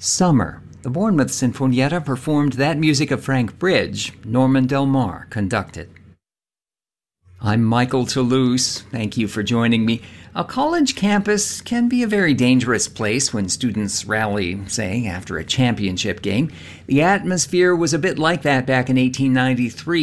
Summer. The Bournemouth Sinfonietta performed that music of Frank Bridge. Norman Del Mar conducted. I'm Michael Toulouse. Thank you for joining me. A college campus can be a very dangerous place when students rally, say, after a championship game. The atmosphere was a bit like that back in 1893